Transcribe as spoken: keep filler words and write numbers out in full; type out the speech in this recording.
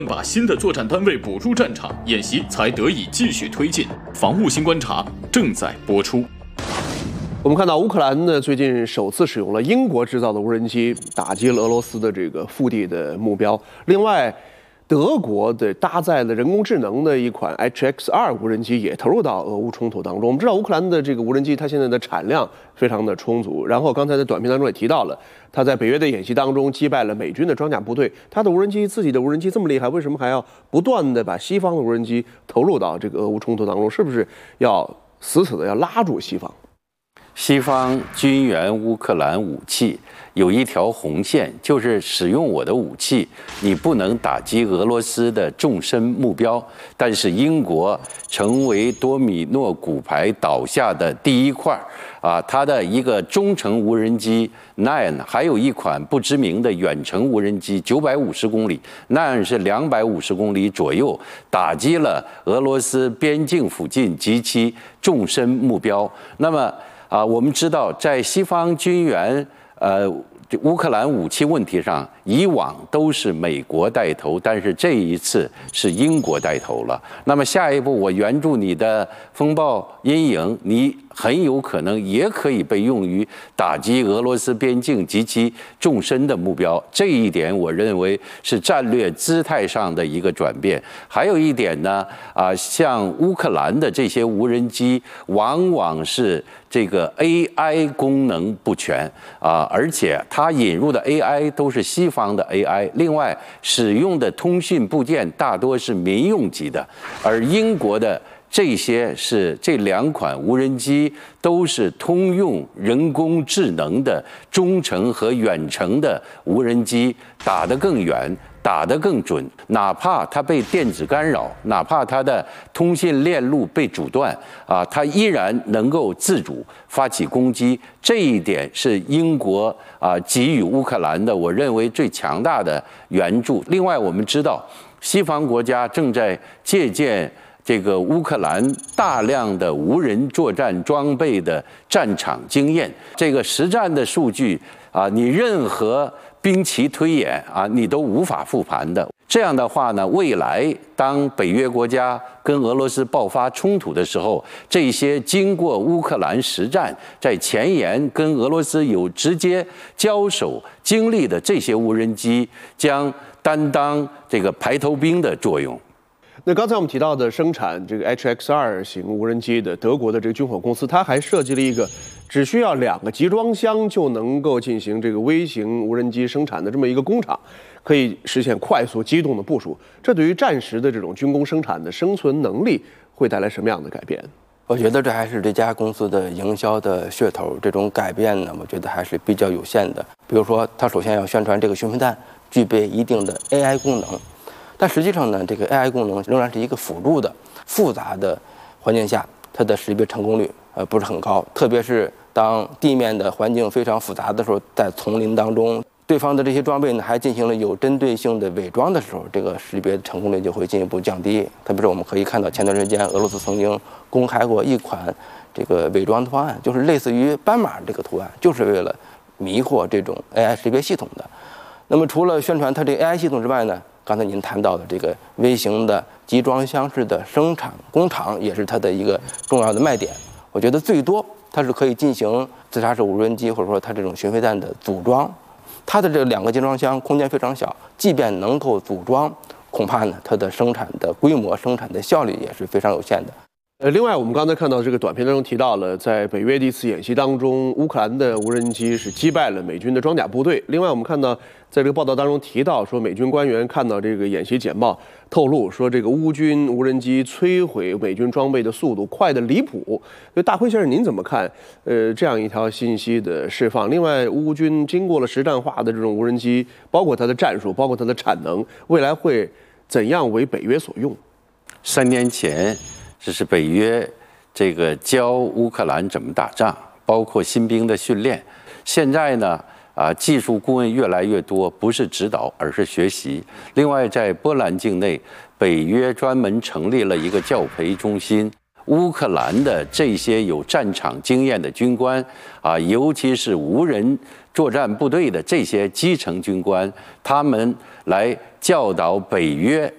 把新的作战单位补入战场，演习才得以继续推进。防务新观察正在播出。 我们看到乌克兰呢，最近首次使用了英国制造的无人机打击了俄罗斯的这个腹地的目标。另外，德国的搭载了人工智能的一款 H X 二无人机也投入到俄乌冲突当中。我们知道乌克兰的这个无人机，它现在的产量非常的充足。然后刚才在短片当中也提到了，它在北约的演习当中击败了美军的装甲部队。它的无人机自己的无人机这么厉害，为什么还要不断的把西方的无人机投入到这个俄乌冲突当中？是不是要死死的要拉住西方？ 西方军援乌克兰武器有一条红线，就是使用我的武器，你不能打击俄罗斯的纵深目标。但是英国成为多米诺骨牌倒下的第一块啊，它的一个中程无人机 Nine， 还有一款不知名的远程无人机九百五十公里 ，Nine 是两百五十公里左右，打击了俄罗斯边境附近及其纵深目标。那么啊，我们知道，在西方军援呃乌克兰武器问题上，以往都是美国带头，但是这一次是英国带头了。那么下一步，我援助你的风暴阴影，你很有可能也可以被用于打击俄罗斯边境及其纵深的目标。这一点，我认为是战略姿态上的一个转变。还有一点呢，啊，像乌克兰的这些无人机，往往是这个 A I 功能不全啊，而且它引入的 A I 都是西方的 A I， 另外使用的通讯部件大多是民用级的，而英国的这些是这两款无人机都是通用人工智能的中程和远程的无人机，打得更远，打得更准，哪怕它被电子干扰，哪怕它的通信链路被阻断啊，它依然能够自主发起攻击。这一点是英国啊给予乌克兰的，我认为最强大的援助。另外，我们知道西方国家正在借鉴这个乌克兰大量的无人作战装备的战场经验，这个实战的数据啊，你任何兵棋推演啊，你都无法复盘的。这样的话呢，未来当北约国家跟俄罗斯爆发冲突的时候，这些经过乌克兰实战，在前沿跟俄罗斯有直接交手经历的这些无人机，将担当这个排头兵的作用。 那刚才我们提到的生产这个 H X 二型无人机的德国的这个军火公司，它还设计了一个只需要两个集装箱就能够进行这个微型无人机生产的这么一个工厂，可以实现快速机动的部署。这对于战时的这种军工生产的生存能力会带来什么样的改变？ 我觉得这还是这家公司的营销的噱头，这种改变呢，我觉得还是比较有限的。比如说，它首先要宣传这个巡飞弹具备一定的 A I 功能。但实际上呢，这个 A I 功能仍然是一个辅助的、复杂的环境下，它的识别成功率呃不是很高。特别是当地面的环境非常复杂的时候，在丛林当中，对方的这些装备呢还进行了有针对性的伪装的时候，这个识别成功率就会进一步降低。特别是我们可以看到，前段时间俄罗斯曾经公开过一款这个伪装的方案，就是类似于斑马这个图案，就是为了迷惑这种 A I 识别系统的。那么除了宣传它这个 A I 系统之外呢，刚才您谈到的这个微型的集装箱式的生产工厂也是它的一个重要的卖点。我觉得最多它是可以进行自杀式无人机或者说它这种巡飞弹的组装。它的这两个集装箱空间非常小，即便能够组装，恐怕呢它的生产的规模、生产的效率也是非常有限的。 呃，另外我们刚才看到这个短片当中提到了，在北约第一次演习当中，乌克兰的无人机是击败了美军的装甲部队。另外我们看到，在这个报道当中提到说，美军官员看到这个演习简报，透露说这个乌军无人机摧毁美军装备的速度快得离谱。所以大辉先生，您怎么看？呃，这样一条信息的释放？另外，乌军经过了实战化的这种无人机，包括它的战术，包括它的产能，未来会怎样为北约所用？ 三年前。这是北约这个教乌克兰怎么打仗，包括新兵的训练。现在呢，啊，技术顾问越来越多，不是指导，而是学习。另外，在波兰境内，北约专门成立了一个教培中心。乌克兰的这些有战场经验的军官啊，尤其是无人作战部队的这些基层军官，他们来教导北约